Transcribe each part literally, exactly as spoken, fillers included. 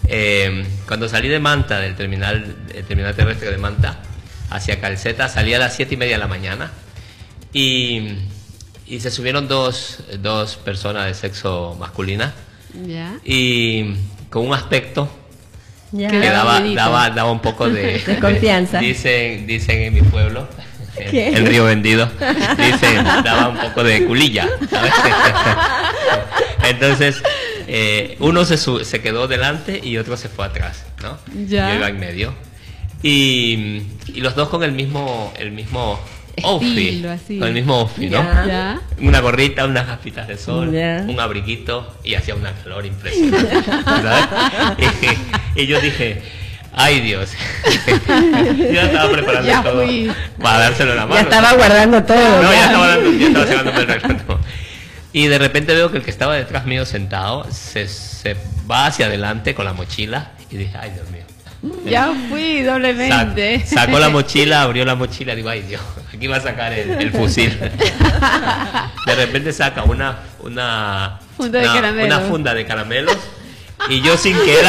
Eh, cuando salí de Manta, del terminal, el terminal terrestre de Manta, hacia Calceta, salí a las siete y media de la mañana y, y se subieron dos, dos personas de sexo masculina ¿Ya? y con un aspecto Ya. que daba, daba, daba un poco de, de confianza. Dicen, dicen en mi pueblo, ¿Qué? el Río Vendido, dicen, daba un poco de culilla, ¿sabes? Entonces, eh, uno se, se quedó delante y otro se fue atrás, ¿no? Ya. Yo iba en medio. Y, y los dos con el mismo, el mismo outfit, así. con el mismo outfit, ¿no? Ya. ¿Ya? Una gorrita, unas gafitas de sol, Ya. un abriguito y hacía una calor impresionante, ¿sabes? Y, y yo dije, ay Dios, yo estaba preparando Ya todo fui. para dárselo en la mano. Ya estaba guardando todo. No, ya ya. estaba, dando, ya estaba sacándome el recuerdo. Y de repente veo que el que estaba detrás mío sentado se, se va hacia adelante con la mochila y dije, ay Dios mío. Ya fui doblemente. Sa- sacó la mochila, abrió la mochila, digo, ay Dios, aquí va a sacar el, el fusil. De repente saca una una Funda de una, caramelos. una funda de caramelos y yo sin que él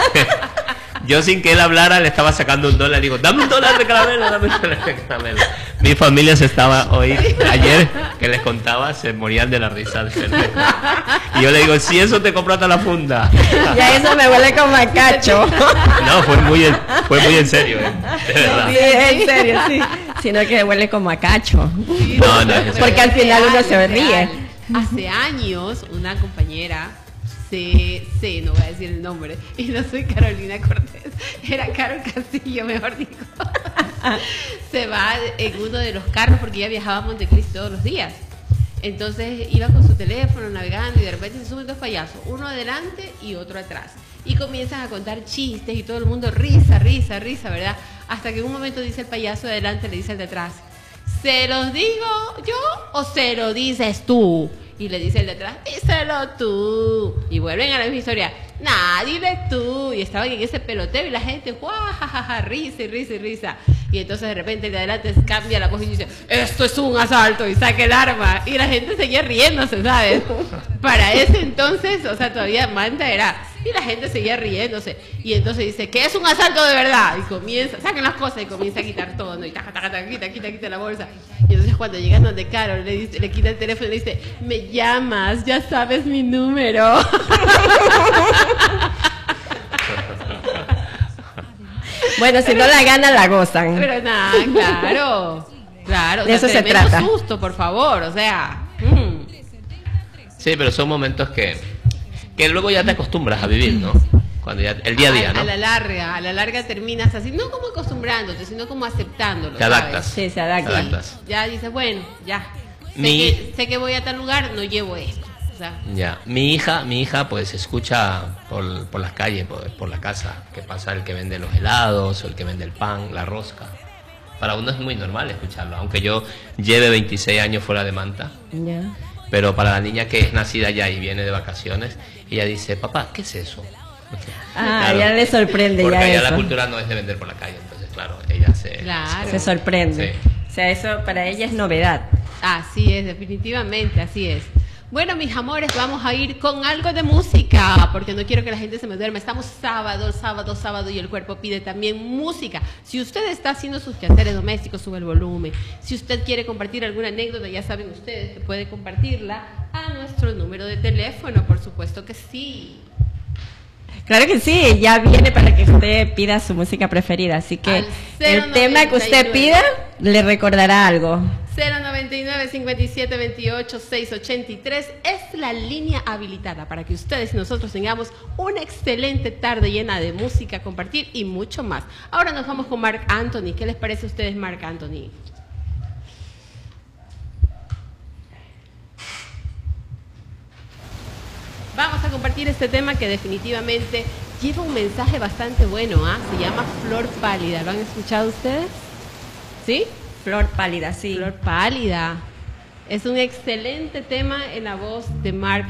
yo sin que él hablara le estaba sacando un dólar, digo, dame un dólar de caramelo, dame un dólar de caramelo. Mi familia se estaba hoy, ayer que les contaba, se morían de la risa de verme. Y yo le digo, si eso te compró hasta la funda. Ya eso me huele como a cacho. No, fue muy en, fue muy en serio, ¿eh? De verdad. Sí, en serio, sí. Sino que huele como a cacho. Sí, No, no, es Porque al final uno se ríe. real. Hace años, una compañera, se, se, no voy a decir el nombre, y no soy Carolina Cortés, era Carol Castillo, mejor dicho. Se va en uno de los carros porque ella viajaba a Montecristi todos los días. Entonces iba con su teléfono navegando y de repente se suben dos payasos, uno adelante y otro atrás. Y comienzan a contar chistes y todo el mundo risa, risa, risa, ¿verdad? Hasta que en un momento dice el payaso de adelante, le dice al de atrás, ¿se los digo yo o se lo dices tú? Y le dice el de atrás, díselo tú. Y vuelven a la misma historia, nah, dile tú. Y estaban en ese peloteo y la gente, guajajaja, risa y risa y risa. Y entonces de repente el de adelante cambia la voz y dice, esto es un asalto, y saca el arma. Y la gente seguía riéndose, ¿sabes? Para ese entonces, o sea, todavía Manta era... Y la gente seguía riéndose. Y entonces dice, que es un asalto de verdad. Y comienza, saquen las cosas y comienza a quitar todo, ¿no? Y taca, taca, taca, quita, quita, quita la bolsa. Y entonces cuando llegan donde Carol, le, dice, le quita el teléfono y le dice, me llamas, ya sabes mi número. Bueno, si no la ganan, la gozan. Pero nada, claro. Claro. De eso se tremendo trata. susto, por favor, o sea. Mm. Sí, pero son momentos que, que luego ya te acostumbras a vivir, ¿no? Cuando ya, el día a día, a, ¿no? a la larga, a la larga terminas así, no como acostumbrándote, sino como aceptándolo. Te adaptas. Sí, se Te adapta. adaptas. Ya dices, bueno, ya. Sé, Mi- que, sé que voy a tal lugar, no llevo esto. O sea, Ya, mi hija, mi hija pues escucha por, por las calles, por, por la casa, que pasa el que vende los helados, o el que vende el pan, la rosca. Para uno es muy normal escucharlo, aunque yo lleve veintiséis años fuera de Manta, Ya. pero para la niña que es nacida allá y viene de vacaciones, ella dice, papá, ¿qué es eso? Ah, Claro, ya le sorprende porque ya allá eso. la cultura no es de vender por la calle, entonces claro, ella se... claro. Se sorprende. Sí. O sea, eso para ella es novedad. Así es, definitivamente, así es. Bueno, mis amores, vamos a ir con algo de música, porque no quiero que la gente se me duerma. Estamos sábado, sábado, sábado y el cuerpo pide también música. Si usted está haciendo sus quehaceres domésticos, sube el volumen. Si usted quiere compartir alguna anécdota, ya saben ustedes que puede compartirla a nuestro número de teléfono, por supuesto que sí. Claro que sí, ya viene para que usted pida su música preferida. Así que Al cero el tema que usted noventa y pida nueve. le recordará algo. cero noventa y nueve, cincuenta y siete, veintiocho, seiscientos ochenta y tres es la línea habilitada para que ustedes y nosotros tengamos una excelente tarde llena de música, compartir y mucho más. Ahora nos vamos con Marc Anthony. ¿Qué les parece a ustedes, Marc Anthony? Vamos a compartir este tema que definitivamente lleva un mensaje bastante bueno, ¿ah? Se llama Flor Pálida. ¿Lo han escuchado ustedes? ¿Sí? Flor pálida, sí. Flor Pálida. Es un excelente tema en la voz de Marc